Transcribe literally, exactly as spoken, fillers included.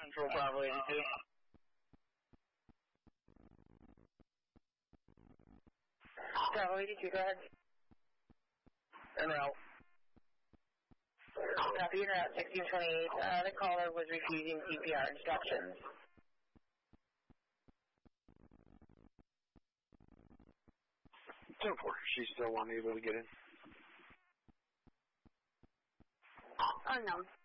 Control Bravo Agency. Bravo eighty-two, go ahead. En route. Copy, en route, sixteen twenty-eight. Uh, the caller was refusing C P R instructions. ten four, she's still unable to get in. Unknown.